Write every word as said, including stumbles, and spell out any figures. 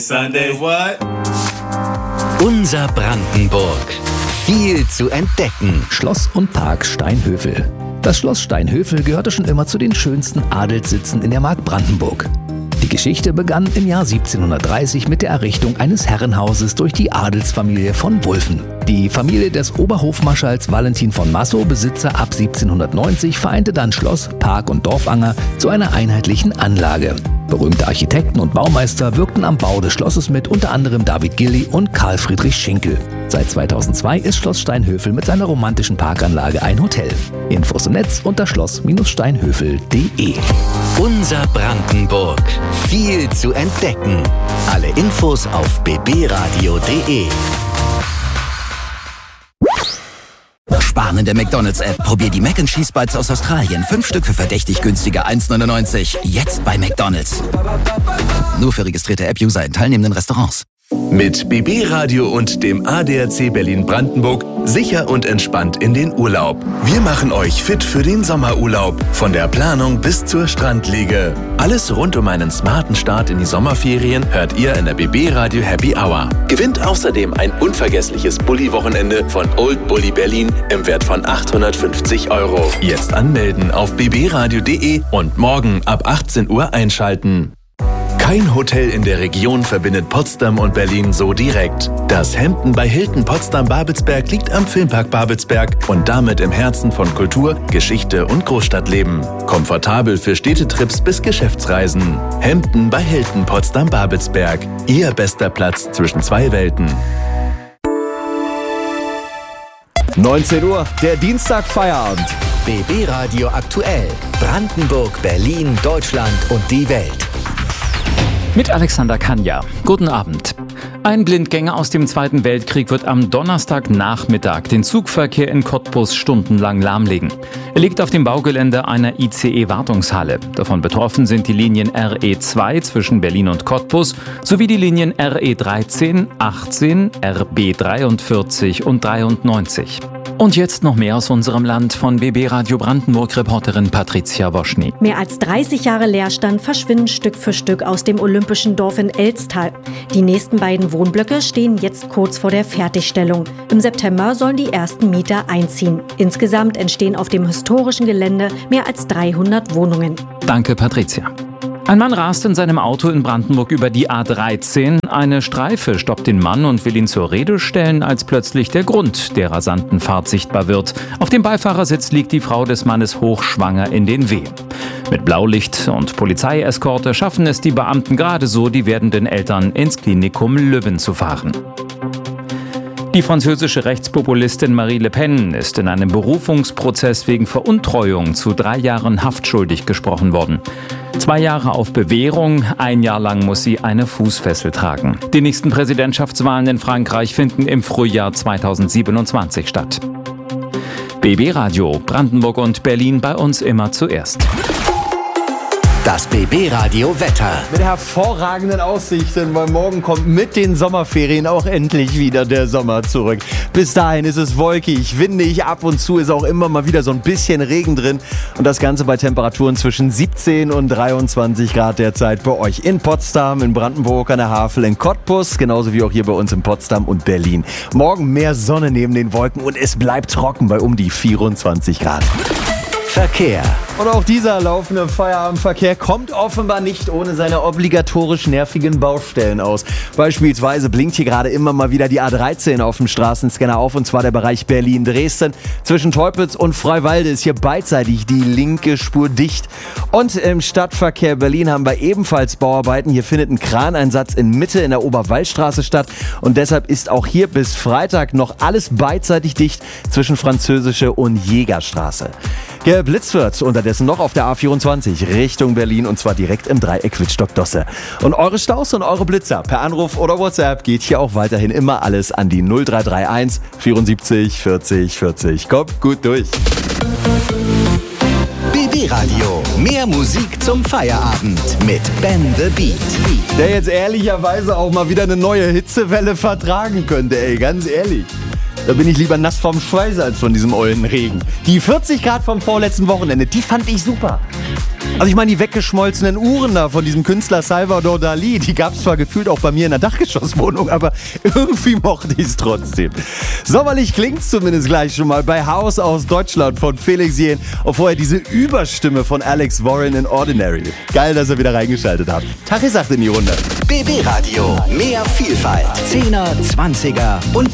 Sunday what? Unser Brandenburg. Viel zu entdecken. Schloss und Park Steinhövel. Das Schloss Steinhövel gehörte schon immer zu den schönsten Adelssitzen in der Mark Brandenburg. Die Geschichte begann im Jahr siebzehnhundertdreißig mit der Errichtung eines Herrenhauses durch die Adelsfamilie von Wulffen. Die Familie des Oberhofmarschalls Valentin von Massow, Besitzer ab siebzehnhundertneunzig, vereinte dann Schloss, Park und Dorfanger zu einer einheitlichen Anlage. Berühmte Architekten und Baumeister wirkten am Bau des Schlosses mit, unter anderem David Gilly und Karl Friedrich Schinkel. Seit zweitausendzwei ist Schloss Steinhövel mit seiner romantischen Parkanlage ein Hotel. Infos im Netz unter schloss Steinhövel punkt de. Unser Brandenburg. Viel zu entdecken. Alle Infos auf b b radio punkt de. Sparen in der McDonalds-App. Probier die Mac and Cheese Bites aus Australien. Fünf Stück für verdächtig günstiger eins neunundneunzig. Jetzt bei McDonalds. Nur für registrierte App-User in teilnehmenden Restaurants. Mit B B Radio und dem A D A C Berlin-Brandenburg sicher und entspannt in den Urlaub. Wir machen euch fit für den Sommerurlaub. Von der Planung bis zur Strandliege. Alles rund um einen smarten Start in die Sommerferien hört ihr in der B B Radio Happy Hour. Gewinnt außerdem ein unvergessliches Bulli-Wochenende von Old Bulli Berlin im Wert von achthundertfünfzig Euro. Jetzt anmelden auf b b radio punkt de und morgen ab achtzehn Uhr einschalten. Kein Hotel in der Region verbindet Potsdam und Berlin so direkt. Das Hampton bei Hilton Potsdam-Babelsberg liegt am Filmpark Babelsberg und damit im Herzen von Kultur, Geschichte und Großstadtleben. Komfortabel für Städtetrips bis Geschäftsreisen. Hampton bei Hilton Potsdam-Babelsberg. Ihr bester Platz zwischen zwei Welten. neunzehn Uhr, der Dienstag Feierabend. B B Radio aktuell. Brandenburg, Berlin, Deutschland und die Welt. Mit Alexander Kanja. Guten Abend. Ein Blindgänger aus dem Zweiten Weltkrieg wird am Donnerstagnachmittag den Zugverkehr in Cottbus stundenlang lahmlegen. Er liegt auf dem Baugelände einer I C E-Wartungshalle. Davon betroffen sind die Linien R E zwei zwischen Berlin und Cottbus sowie die Linien R E dreizehn, achtzehn, R B dreiundvierzig und dreiundneunzig. Und jetzt noch mehr aus unserem Land von B B Radio Brandenburg-Reporterin Patricia Woschny. Mehr als dreißig Jahre Leerstand verschwinden Stück für Stück aus dem olympischen Dorf in Elztal. Die nächsten beiden Wohnblöcke stehen jetzt kurz vor der Fertigstellung. Im September sollen die ersten Mieter einziehen. Insgesamt entstehen auf dem historischen Gelände mehr als dreihundert Wohnungen. Danke, Patricia. Ein Mann rast in seinem Auto in Brandenburg über die A dreizehn. Eine Streife stoppt den Mann und will ihn zur Rede stellen, als plötzlich der Grund der rasanten Fahrt sichtbar wird. Auf dem Beifahrersitz liegt die Frau des Mannes hochschwanger in den Wehen. Mit Blaulicht und Polizeieskorte schaffen es die Beamten gerade so, die werdenden Eltern ins Klinikum Lübben zu fahren. Die französische Rechtspopulistin Marie Le Pen ist in einem Berufungsprozess wegen Veruntreuung zu drei Jahren Haft schuldig gesprochen worden. Zwei Jahre auf Bewährung, ein Jahr lang muss sie eine Fußfessel tragen. Die nächsten Präsidentschaftswahlen in Frankreich finden im Frühjahr zweitausendsiebenundzwanzig statt. B B Radio, Brandenburg und Berlin bei uns immer zuerst. Das B B Radio Wetter. Mit hervorragenden Aussichten, weil morgen kommt mit den Sommerferien auch endlich wieder der Sommer zurück. Bis dahin ist es wolkig, windig, ab und zu ist auch immer mal wieder so ein bisschen Regen drin. Und das Ganze bei Temperaturen zwischen siebzehn und dreiundzwanzig Grad derzeit bei euch in Potsdam, in Brandenburg an der Havel, in Cottbus, genauso wie auch hier bei uns in Potsdam und Berlin. Morgen mehr Sonne neben den Wolken und es bleibt trocken bei um die vierundzwanzig Grad. Verkehr. Und auch dieser laufende Feierabendverkehr kommt offenbar nicht ohne seine obligatorisch nervigen Baustellen aus. Beispielsweise blinkt hier gerade immer mal wieder die A dreizehn auf dem Straßenscanner auf, und zwar der Bereich Berlin-Dresden. Zwischen Teupitz und Freiwalde ist hier beidseitig die linke Spur dicht. Und im Stadtverkehr Berlin haben wir ebenfalls Bauarbeiten. Hier findet ein Kraneinsatz in Mitte in der Oberwaldstraße statt. Und deshalb ist auch hier bis Freitag noch alles beidseitig dicht zwischen Französische und Jägerstraße. Geblitzt wird unterdessen noch auf der A vierundzwanzig Richtung Berlin, und zwar direkt im Dreieck Wittstock-Dosse. Und eure Staus und eure Blitzer per Anruf oder WhatsApp geht hier auch weiterhin immer alles an die null drei drei eins vierundsiebzig vierzig vierzig. Kommt gut durch. B B Radio. Mehr Musik zum Feierabend mit Ben the Beat. Der jetzt ehrlicherweise auch mal wieder eine neue Hitzewelle vertragen könnte, ey, ganz ehrlich. Da bin ich lieber nass vom Schweiß als von diesem ollen Regen. Die vierzig Grad vom vorletzten Wochenende, die fand ich super. Also ich meine, die weggeschmolzenen Uhren da von diesem Künstler Salvador Dali, die gab es zwar gefühlt auch bei mir in der Dachgeschosswohnung, aber irgendwie mochte ich es trotzdem. Sommerlich klingt's zumindest gleich schon mal bei Haus aus Deutschland von Felix Jähn und vorher diese Überstimme von Alex Warren in Ordinary. Geil, dass ihr wieder reingeschaltet habt. Tag sagt in die Runde. B B Radio. Mehr Vielfalt. Zehner, Zwanziger und